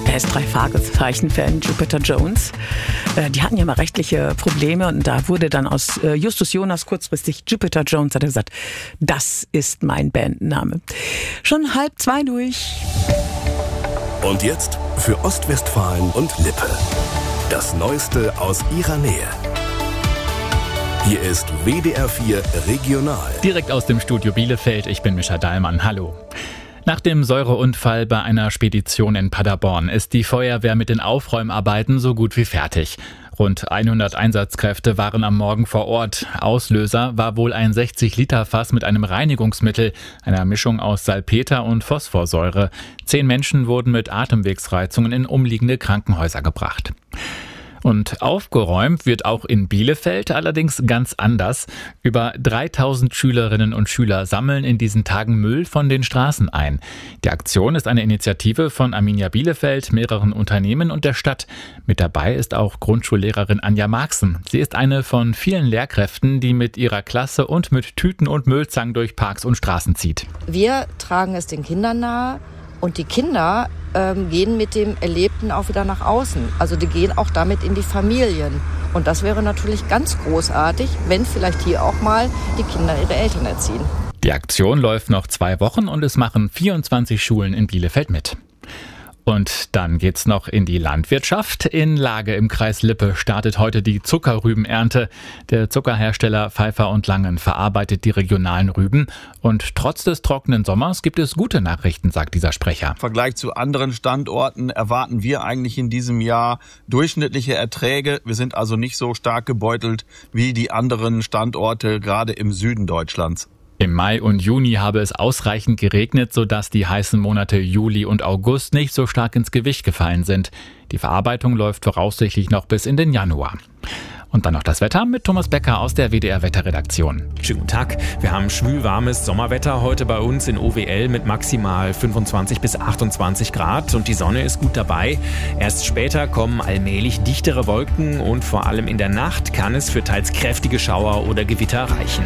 Er ist 3-Fragezeichen-Fan, Jupiter Jones. Die hatten ja mal rechtliche Probleme und da wurde dann aus Justus Jonas kurzfristig Jupiter Jones, hat er gesagt, das ist mein Bandname. Schon 1:30 durch. Und jetzt für Ostwestfalen und Lippe. Das Neueste aus ihrer Nähe. Hier ist WDR 4 Regional. Direkt aus dem Studio Bielefeld, ich bin Mischa Dahlmann. Hallo. Nach dem Säureunfall bei einer Spedition in Paderborn ist die Feuerwehr mit den Aufräumarbeiten so gut wie fertig. Rund 100 Einsatzkräfte waren am Morgen vor Ort. Auslöser war wohl ein 60-Liter-Fass mit einem Reinigungsmittel, einer Mischung aus Salpeter und Phosphorsäure. 10 Menschen wurden mit Atemwegsreizungen in umliegende Krankenhäuser gebracht. Und aufgeräumt wird auch in Bielefeld, allerdings ganz anders. Über 3000 Schülerinnen und Schüler sammeln in diesen Tagen Müll von den Straßen ein. Die Aktion ist eine Initiative von Arminia Bielefeld, mehreren Unternehmen und der Stadt. Mit dabei ist auch Grundschullehrerin Anja Marxen. Sie ist eine von vielen Lehrkräften, die mit ihrer Klasse und mit Tüten und Müllzangen durch Parks und Straßen zieht. Wir tragen es den Kindern nahe und die Kinder gehen mit dem Erlebten auch wieder nach außen. Also die gehen auch damit in die Familien. Und das wäre natürlich ganz großartig, wenn vielleicht hier auch mal die Kinder ihre Eltern erziehen. Die Aktion läuft noch 2 Wochen und es machen 24 Schulen in Bielefeld mit. Und dann geht's noch in die Landwirtschaft. In Lage im Kreis Lippe startet heute die Zuckerrübenernte. Der Zuckerhersteller Pfeiffer & Langen verarbeitet die regionalen Rüben. Und trotz des trockenen Sommers gibt es gute Nachrichten, sagt dieser Sprecher. Im Vergleich zu anderen Standorten erwarten wir eigentlich in diesem Jahr durchschnittliche Erträge. Wir sind also nicht so stark gebeutelt wie die anderen Standorte, gerade im Süden Deutschlands. Im Mai und Juni habe es ausreichend geregnet, sodass die heißen Monate Juli und August nicht so stark ins Gewicht gefallen sind. Die Verarbeitung läuft voraussichtlich noch bis in den Januar. Und dann noch das Wetter mit Thomas Becker aus der WDR-Wetterredaktion. Schönen guten Tag. Wir haben schwülwarmes Sommerwetter heute bei uns in OWL mit maximal 25 bis 28 Grad und die Sonne ist gut dabei. Erst später kommen allmählich dichtere Wolken und vor allem in der Nacht kann es für teils kräftige Schauer oder Gewitter reichen.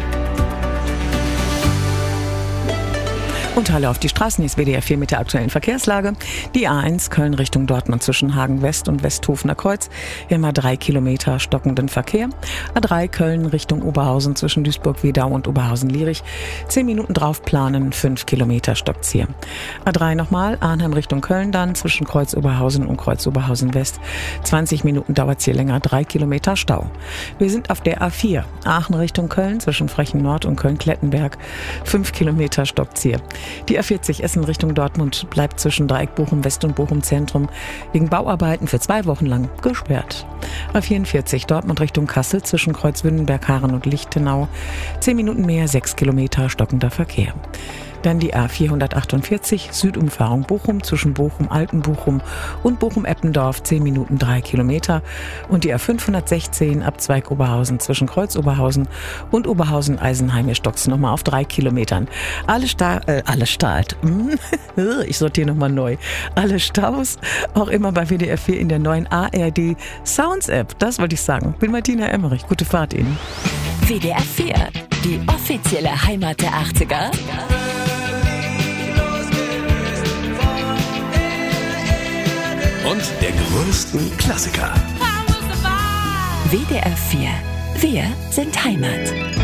Und Halle auf die Straßen, ist WDR 4 mit der aktuellen Verkehrslage. Die A1 Köln Richtung Dortmund zwischen Hagen West und Westhofener Kreuz. Immer 3 Kilometer stockenden Verkehr. A3 Köln Richtung Oberhausen zwischen Duisburg-Wedau und Oberhausen-Lierich. 10 Minuten drauf planen, 5 Kilometer stockt's hier. A3 nochmal, Arnhem Richtung Köln dann zwischen Kreuz Oberhausen und Kreuz Oberhausen West. 20 Minuten dauert's hier länger, 3 Kilometer Stau. Wir sind auf der A4 Aachen Richtung Köln zwischen Frechen Nord und Köln-Klettenberg. 5 Kilometer stockt's hier. Die A40 Essen Richtung Dortmund bleibt zwischen Dreieck Bochum West und Bochum Zentrum wegen Bauarbeiten für 2 Wochen lang gesperrt. A44 Dortmund Richtung Kassel zwischen Kreuz Wünnenberg-Haaren und Lichtenau. 10 Minuten mehr, 6 Kilometer stockender Verkehr. Dann die A448 Südumfahrung Bochum zwischen Bochum-Altenbochum und Bochum-Eppendorf 10 Minuten 3 Kilometer und die A516 Abzweig Oberhausen zwischen Kreuz Oberhausen und Oberhausen-Eisenheim stockt's nochmal auf 3 Kilometern. Ich sortiere nochmal neu. Alle Staus auch immer bei WDR 4 in der neuen ARD Sounds App. Das wollte ich sagen. Bin Martina Emmerich. Gute Fahrt Ihnen. WDR 4, die offizielle Heimat der 80er. Und der größten Klassiker. WDR 4. Wir sind Heimat.